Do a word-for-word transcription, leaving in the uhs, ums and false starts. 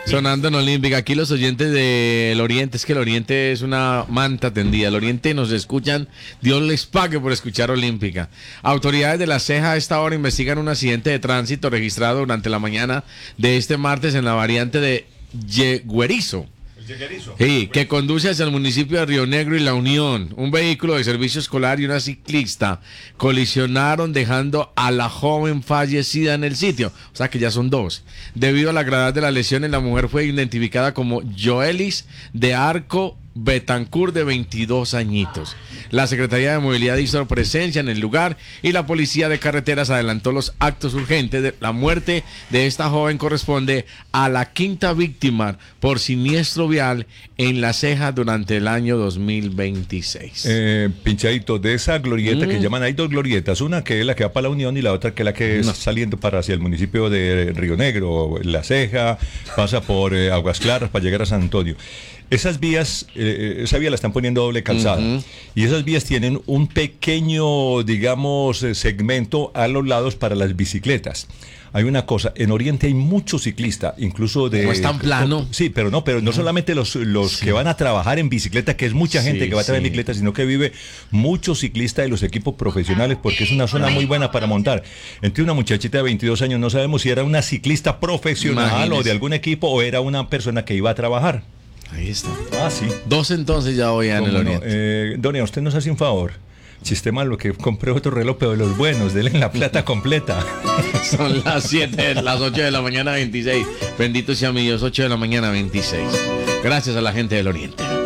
Sonando en Olímpica. Aquí los oyentes del Oriente, es que el Oriente es una manta tendida. El Oriente nos escuchan. Dios les pague por escuchar Olímpica. Autoridades de La Ceja a esta hora investigan un accidente de tránsito registrado durante la mañana de este martes en la variante de Yeguerizo. Sí, que conduce hacia el municipio de Río Negro y La Unión. Un vehículo de servicio escolar y una ciclista colisionaron dejando a la joven fallecida en el sitio. O sea que ya son dos. Debido a la gravedad de las lesiones, la mujer fue identificada como Joelis de Arco Betancur, de veintidós añitos. La Secretaría de Movilidad hizo presencia en el lugar y la Policía de Carreteras adelantó los actos urgentes. De la muerte de esta joven corresponde a la quinta víctima por siniestro vial en La Ceja durante el año dos mil veintiséis. Eh, pinchadito, de esa glorieta mm. que llaman, hay dos glorietas, una que es la que va para La Unión y la otra que es la que no. es saliendo para hacia el municipio de Río Negro, La Ceja, pasa por eh, Aguas Claras para llegar a San Antonio. Esas vías, eh, esa vía la están poniendo doble calzada, uh-huh. y esas vías tienen un pequeño, digamos, segmento a los lados para las bicicletas. Hay una cosa, en Oriente hay muchos ciclistas, incluso de... ¿No es tan plano? Sí, pero no, pero no solamente los, los sí. que van a trabajar en bicicleta, que es mucha gente sí, que va a traer sí. bicicleta, sino que vive muchos ciclistas de los equipos profesionales, porque es una zona muy buena para montar. Entre una muchachita de veintidós años, no sabemos si era una ciclista profesional Imagínese. o de algún equipo, o era una persona que iba a trabajar. Ahí está. Ah, sí. Dos entonces ya voy en el no? Oriente. Eh, Doña, usted nos hace un favor. Sistema, lo que compré otro reloj, pero de los buenos, denle la plata completa. Son las siete, las ocho de la mañana veintiséis. Bendito sea mi Dios, ocho de la mañana veintiséis. Gracias a la gente del Oriente.